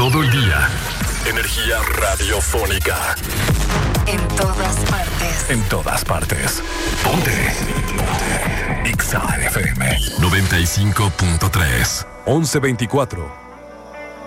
Todo el día. Energía radiofónica. En todas partes. En todas partes. Ponte. Ponte. Exa FM 95.3. 1124.